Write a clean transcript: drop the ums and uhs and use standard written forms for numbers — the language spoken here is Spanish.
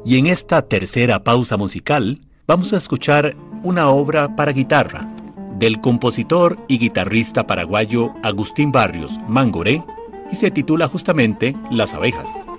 Y en esta tercera pausa musical vamos a escuchar una obra para guitarra del compositor y guitarrista paraguayo Agustín Barrios Mangoré y se titula justamente Las abejas.